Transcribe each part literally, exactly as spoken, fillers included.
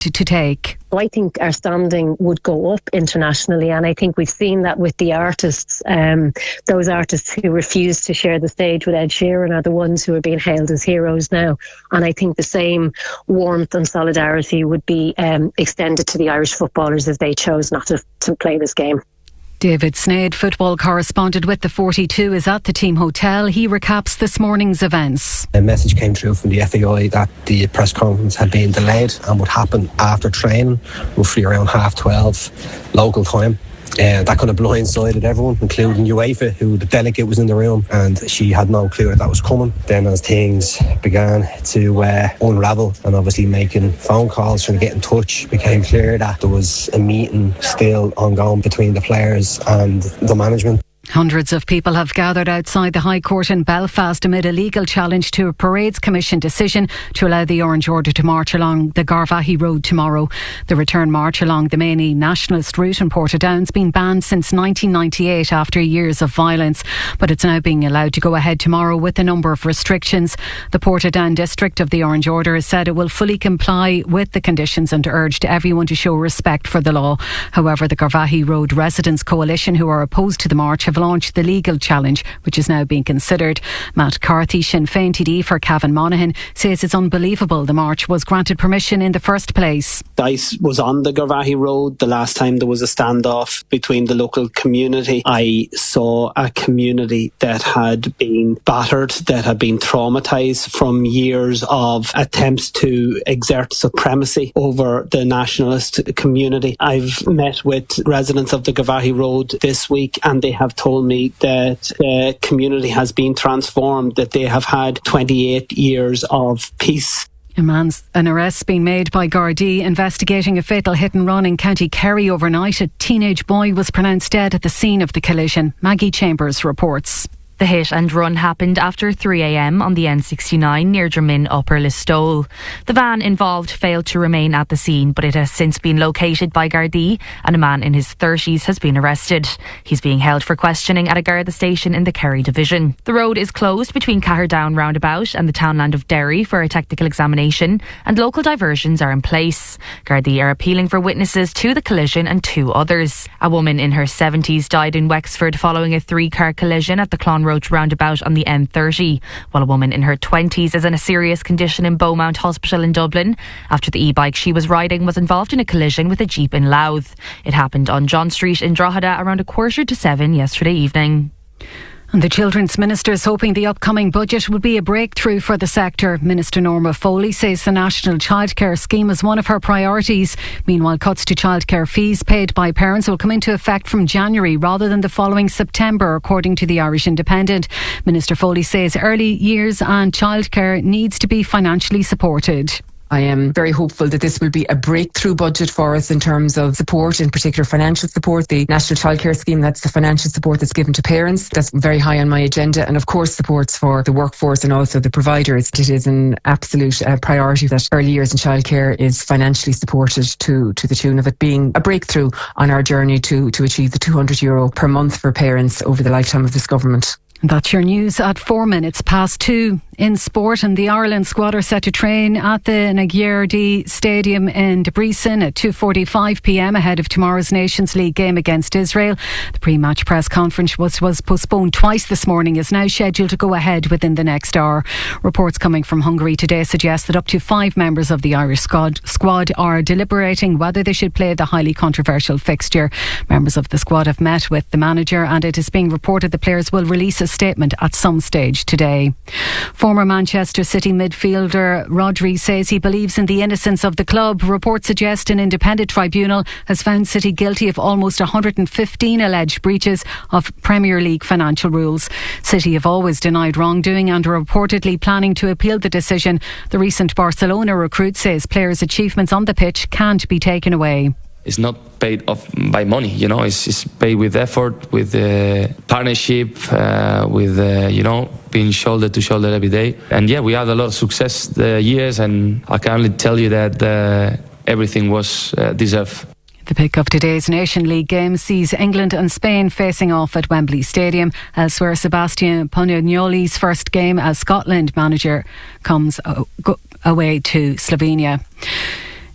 to, to take? I think our standing would go up internationally, and I think we've seen that with the artists. Um, those artists who refuse to share the stage with Ed Sheeran are the ones who are being hailed as heroes now. And I think the same warmth and solidarity would be um, extended to the Irish footballers if they chose not to, to play this game. David Sneyd, football correspondent with the forty-two, is at the team hotel. He recaps this morning's events. A message came through from the F A I that the press conference had been delayed and would happen after training, roughly around half twelve local time. Uh, that kind of blindsided everyone, including UEFA, who the delegate was in the room, and she had no clue that that was coming. Then as things began to uh, unravel, and obviously making phone calls, trying to get in touch, became clear that there was a meeting still ongoing between the players and the management. Hundreds of people have gathered outside the High Court in Belfast amid a legal challenge to a Parades Commission decision to allow the Orange Order to march along the Garvaghey Road tomorrow. The return march along the main nationalist route in Portadown has been banned since nineteen ninety-eight after years of violence, but it's now being allowed to go ahead tomorrow with a number of restrictions. The Portadown district of the Orange Order has said it will fully comply with the conditions and urged everyone to show respect for the law. However, the Garvaghey Road Residents Coalition, who are opposed to the march, have launched the legal challenge, which is now being considered. Matt Carthy, Sinn Féin T D for Cavan Monaghan, says it's unbelievable the march was granted permission in the first place. DICE was on the Garvaghey Road the last time there was a standoff between the local community. I saw a community that had been battered, that had been traumatised from years of attempts to exert supremacy over the nationalist community. I've met with residents of the Garvaghey Road this week, and they have told me that the community has been transformed, that they have had twenty-eight years of peace. A man's, an arrest being made by Gardaí investigating a fatal hit and run in County Kerry overnight. A teenage boy was pronounced dead at the scene of the collision. Maggie Chambers reports. The hit and run happened after three a m on the N sixty-nine near Drammin Upper Listowel. The van involved failed to remain at the scene, but it has since been located by Gardaí, and a man in his thirties has been arrested. He's being held for questioning at a Garda station in the Kerry division. The road is closed between Caherdown roundabout and the townland of Derry for a technical examination, and local diversions are in place. Gardaí are appealing for witnesses to the collision and two others. A woman in her seventies died in Wexford following a three-car collision at the Clonroach roundabout on the M thirty, while a woman in her twenties is in a serious condition in Beaumont Hospital in Dublin after the e-bike she was riding was involved in a collision with a Jeep in Louth. It happened on John Street in Drogheda around a quarter to seven yesterday evening. And the Children's Minister is hoping the upcoming budget will be a breakthrough for the sector. Minister Norma Foley says the National Childcare Scheme is one of her priorities. Meanwhile, cuts to childcare fees paid by parents will come into effect from January rather than the following September, according to the Irish Independent. Minister Foley says early years and childcare needs to be financially supported. I am very hopeful that this will be a breakthrough budget for us in terms of support, in particular financial support. The National Childcare Scheme, that's the financial support that's given to parents. That's very high on my agenda. And of course, supports for the workforce and also the providers. It is an absolute uh, priority that early years in childcare is financially supported to, to the tune of it being a breakthrough on our journey to, to achieve the two hundred euro per month for parents over the lifetime of this government. That's your news at four minutes past two. In sport, and the Ireland squad are set to train at the Nagyardy Stadium in Debrecen at two forty-five p m ahead of tomorrow's Nations League game against Israel. The pre-match press conference was, was postponed twice this morning, is now scheduled to go ahead within the next hour. Reports coming from Hungary today suggest that up to five members of the Irish squad, squad are deliberating whether they should play the highly controversial fixture. Members of the squad have met with the manager, and it is being reported the players will release a statement at some stage today. Former Manchester City midfielder Rodri says he believes in the innocence of the club. Reports suggest an independent tribunal has found City guilty of almost one hundred fifteen alleged breaches of Premier League financial rules. City have always denied wrongdoing and are reportedly planning to appeal the decision. The recent Barcelona recruit says players' achievements on the pitch can't be taken away. It's not paid off by money, you know. It's, it's paid with effort, with uh, partnership, uh, with uh, you know, being shoulder to shoulder every day. And yeah, we had a lot of success the years, and I can only tell you that uh, everything was uh, deserved. The pick of today's Nation League game sees England and Spain facing off at Wembley Stadium. Elsewhere, Sebastian Pognoli's first game as Scotland manager comes away to Slovenia.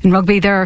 In rugby, there